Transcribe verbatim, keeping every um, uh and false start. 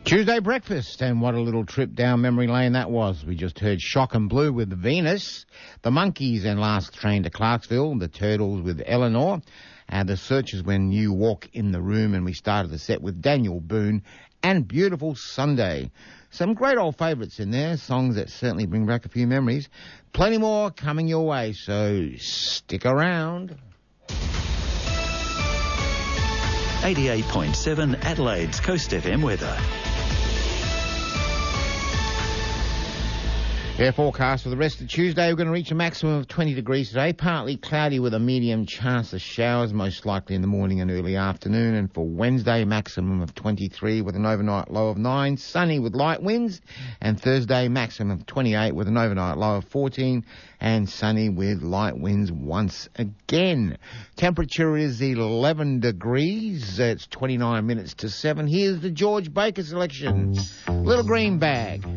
Tuesday breakfast, and what a little trip down memory lane that was. We just heard Shock and Blue with Venus, the Monkeys and Last Train to Clarksville, the Turtles with Eleanor, and the Searchers When You Walk in the Room, and we started the set with Daniel Boone and Beautiful Sunday. Some great old favourites in there, songs that certainly bring back a few memories. Plenty more coming your way, so stick around. eighty-eight point seven Adelaide's Coast F M weather. Air forecast for the rest of Tuesday. We're going to reach a maximum of twenty degrees today. Partly cloudy with a medium chance of showers, most likely in the morning and early afternoon. And for Wednesday, maximum of twenty-three with an overnight low of nine. Sunny with light winds. And Thursday, maximum of twenty-eight with an overnight low of fourteen. And sunny with light winds once again. Temperature is eleven degrees. It's twenty-nine minutes to seven. Here's the George Baker selection. Little Green Bag.